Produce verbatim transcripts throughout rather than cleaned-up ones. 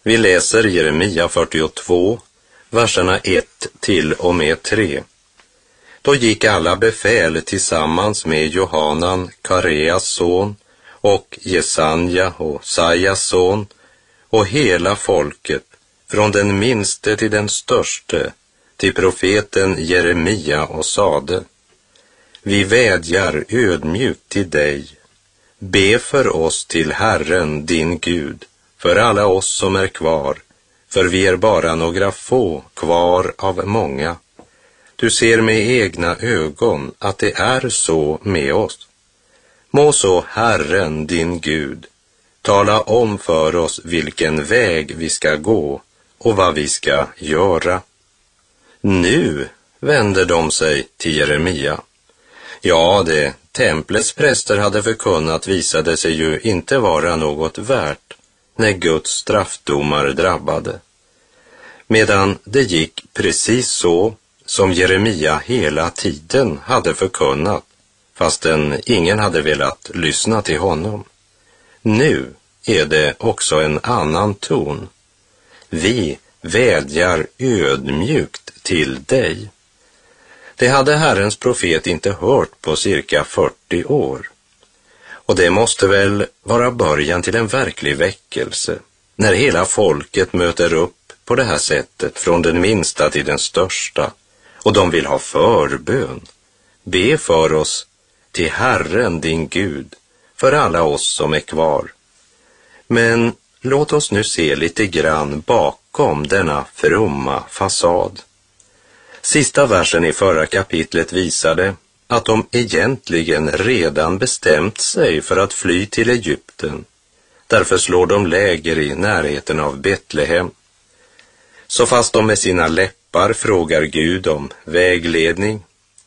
Vi läser Jeremia fyrtiotvå, verserna ett till och med tre. Då gick alla befäl tillsammans med Johanan, Kareas son, och Jesanja och Sajas son, och hela folket, från den minste till den störste, till profeten Jeremia och sade: Vi vädjar ödmjukt till dig. Be för oss till Herren, din Gud, för alla oss som är kvar, för vi är bara några få kvar av många. Du ser med egna ögon att det är så med oss. Må så Herren, din Gud, tala om för oss vilken väg vi ska gå och vad vi ska göra. Nu vänder de sig till Jeremia. Ja, det templets präster hade förkunnat visade sig ju inte vara något värt när Guds straffdomar drabbade. Medan det gick precis så som Jeremia hela tiden hade förkunnat, fastän ingen hade velat lyssna till honom. Nu är det också en annan ton. Vi vädjar ödmjukt till dig. Det hade Herrens profet inte hört på cirka fyrtio år. Och det måste väl vara början till en verklig väckelse, när hela folket möter upp på det här sättet, från den minsta till den största, och de vill ha förbön. Be för oss till Herren, din Gud, för alla oss som är kvar. Men låt oss nu se lite grann bakom denna fromma fasad. Sista versen i förra kapitlet visade att de egentligen redan bestämt sig för att fly till Egypten. Därför slår de läger i närheten av Betlehem. Så fast de med sina läppar frågar Gud om vägledning,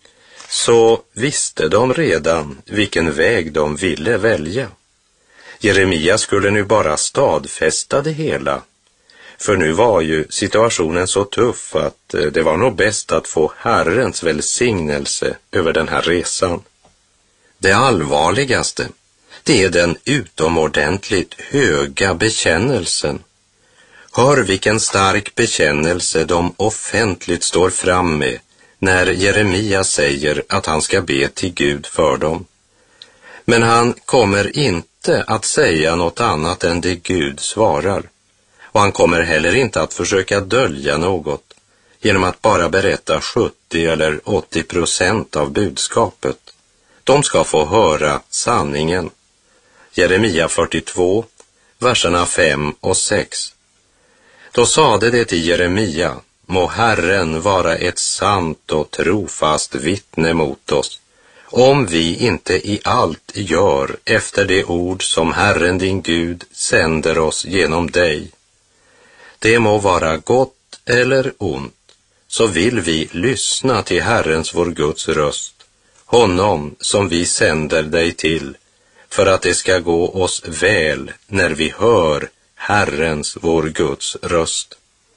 så visste de redan vilken väg de ville välja. Jeremia skulle nu bara stadfästa det hela, för nu var ju situationen så tuff att det var nog bäst att få Herrens välsignelse över den här resan. Det allvarligaste, det är den utomordentligt höga bekännelsen. Hör vilken stark bekännelse de offentligt står fram med när Jeremia säger att han ska be till Gud för dem. Men han kommer inte att säga något annat än det Gud svarar. Och han kommer heller inte att försöka dölja något genom att bara berätta sjuttio eller åttio procent av budskapet. De ska få höra sanningen. Jeremia fyrtiotvå, verserna fem och sex. Då sade det till Jeremia: må Herren vara ett sant och trofast vittne mot oss, om vi inte i allt gör efter det ord som Herren din Gud sänder oss genom dig. Det må vara gott eller ont, så vill vi lyssna till Herrens vår Guds röst, honom som vi sänder dig till, för att det ska gå oss väl när vi hör Herrens vår Guds röst.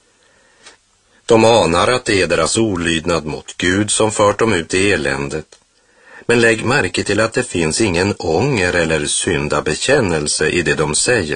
De anar att det är deras olydnad mot Gud som fört dem ut i eländet. Men lägg märke till att det finns ingen ånger eller syndabekännelse i det de säger.